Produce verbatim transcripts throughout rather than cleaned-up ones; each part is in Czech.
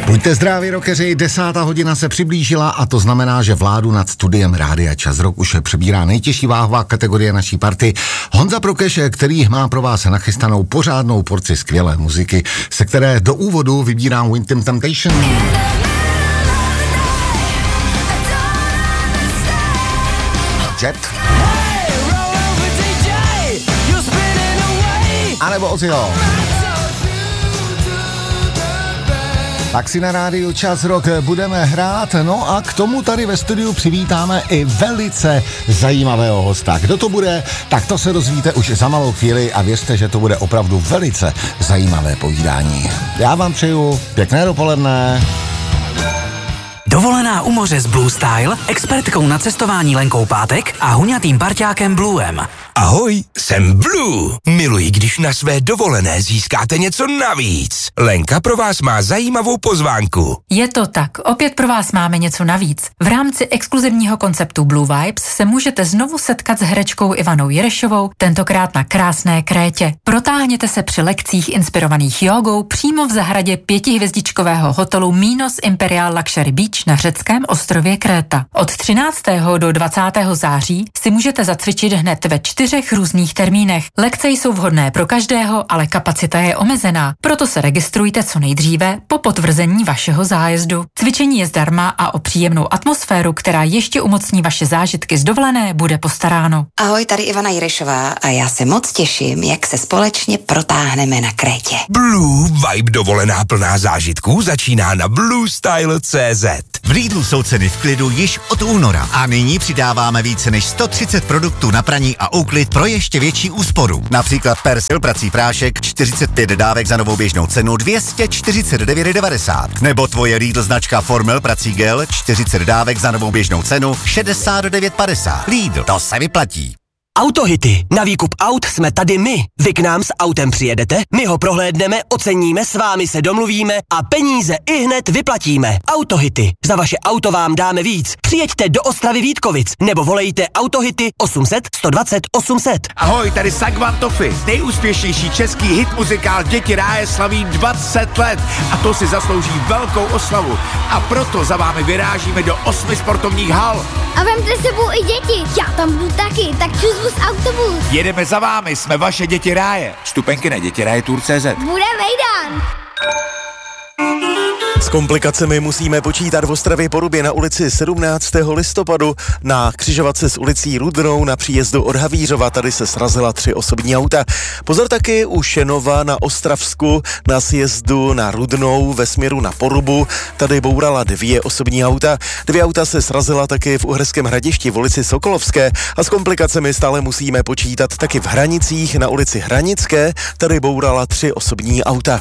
Buďte zdraví, rockeři, desátá hodina se přiblížila a to znamená, že vládu nad studiem Rádia Čas Rock už přebírá nejtěžší váhová kategorie naší party. Honza Prokeš, který má pro vás nachystanou pořádnou porci skvělé muziky, se které do úvodu vybírám Winter Temptation. Jet. A nebo Ozzyho. Tak si na rádiu Čas Rock budeme hrát, no a k tomu tady ve studiu přivítáme i velice zajímavého hosta. Kdo to bude, tak to se dozvíte už za malou chvíli a věřte, že to bude opravdu velice zajímavé povídání. Já vám přeju pěkné dopoledne. Dovolená u moře s Blue Style, expertkou na cestování Lenkou Pátek a huňatým parťákem Bluem. Ahoj, jsem Blue. Miluji, když na své dovolené získáte něco navíc. Lenka pro vás má zajímavou pozvánku. Je to tak, opět pro vás máme něco navíc. V rámci exkluzivního konceptu Blue Vibes se můžete znovu setkat s herečkou Ivanou Jirešovou, tentokrát na krásné Krétě. Protáhněte se při lekcích inspirovaných jogou přímo v zahradě pětihvězdičkového hotelu Minos Imperial Luxury Beach na řeckém ostrově Kréta. Od třináctého do dvacátého září si můžete zacvičit hned ve čtyřech různých termínech. Lekce jsou vhodné pro každého, ale kapacita je omezená, proto se registrujte co nejdříve po potvrzení vašeho zájezdu. Cvičení je zdarma a o příjemnou atmosféru, která ještě umocní vaše zážitky z dovolené, bude postaráno. Ahoj, tady Ivana Jirešová a já se moc těším, jak se společně protáhneme na Krétě. Blue Vibe dovolená plná zážitků začíná na blue style tečka cé zet. V Lidlu jsou ceny v klidu již od února a nyní přidáváme více než sto třicet produktů na praní a úklid pro ještě větší úsporu. Například Persil prací prášek čtyřicet pět dávek za novou běžnou cenu dvě stě čtyřicet devět devadesát. Nebo tvoje Lidl značka Formel prací gel čtyřicet dávek za novou běžnou cenu šedesát devět padesát. Lidl, to se vyplatí. Autohity. Na výkup aut jsme tady my. Vy k nám s autem přijedete, my ho prohlédneme, oceníme, s vámi se domluvíme a peníze ihned vyplatíme. Autohity. Za vaše auto vám dáme víc. Přijeďte do Ostravy Vítkovic nebo volejte Autohity osm set sto dvacet osm set. Ahoj, tady Sagvan Toffy. Nejúspěšnější český hit muzikál Děti ráje slaví dvacet let a to si zaslouží velkou oslavu. A proto za vámi vyrážíme do osmi sportovních hal. A vemte s sebou i děti. Já tam budu taky, tak čus autobus. Jedeme za vámi, jsme vaše Děti ráje. Vstupenky na děti ráje tour tečka cé zet. Bude mejdan. S komplikacemi musíme počítat v Ostravě Porubě na ulici sedmnáctého listopadu. Na křižovatce s ulicí Rudnou na příjezdu od Havířova tady se srazila tři osobní auta. Pozor taky u Šenova na Ostravsku na sjezdu na Rudnou ve směru na Porubu. Tady bourala dvě osobní auta. Dvě auta se srazila taky v Uherském Hradišti v ulici Sokolovské a s komplikacemi stále musíme počítat taky v Hranicích na ulici Hranické. Tady bourala tři osobní auta.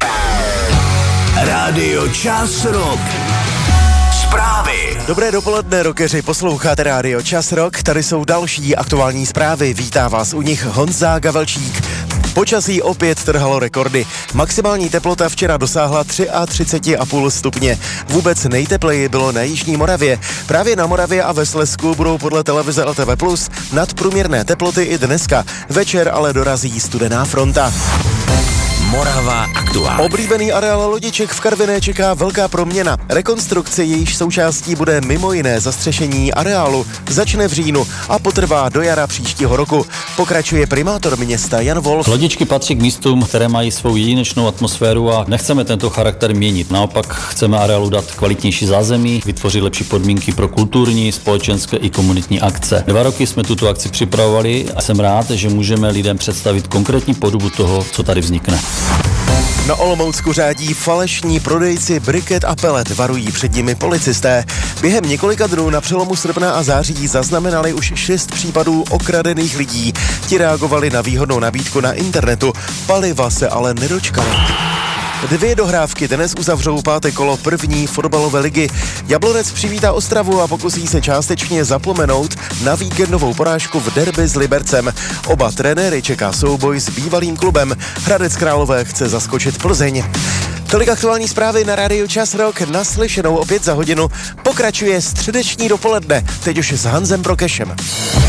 Rádio Čas Rock. Zprávy. Dobré dopoledne, rockeři, posloucháte Rádio Čas Rock, tady jsou další aktuální zprávy, vítá vás u nich Honza Gavelčík. Počasí opět trhalo rekordy. Maximální teplota včera dosáhla třicet tři a půl stupně. Vůbec nejtepleji bylo na Jižní Moravě. Právě na Moravě a ve Slezsku budou podle televize el té vé plus nadprůměrné teploty i dneska. Večer ale dorazí studená fronta. Morava aktuálně. Oblíbený areál Lodiček v Karviné čeká velká proměna. Rekonstrukce jejíž součástí bude mimo jiné zastřešení areálu. Začne v říjnu a potrvá do jara příštího roku. Pokračuje primátor města Jan Wolf. Lodičky patří k místům, které mají svou jedinečnou atmosféru a nechceme tento charakter měnit. Naopak chceme areálu dát kvalitnější zázemí, vytvořit lepší podmínky pro kulturní, společenské i komunitní akce. Dva roky jsme tuto akci připravovali a jsem rád, že můžeme lidem představit konkrétní podobu toho, co tady vznikne. Na Olomoucku řádí falešní prodejci briket a pelet, varují před nimi policisté. Během několika dnů na přelomu srpna a září zaznamenali už šest případů okradených lidí. Ti reagovali na výhodnou nabídku na internetu, paliva se ale nedočkali. Dvě dohrávky dnes uzavřou páté kolo první fotbalové ligy. Jablonec přivítá Ostravu a pokusí se částečně zapomenout na víkendovou porážku v derby s Libercem. Oba trenéry čeká souboj s bývalým klubem. Hradec Králové chce zaskočit Plzeň. Tolik aktuální zprávy na rádiu Čas Rock, naslyšenou opět za hodinu. Pokračuje středeční dopoledne, teď už s Hanzem Prokešem.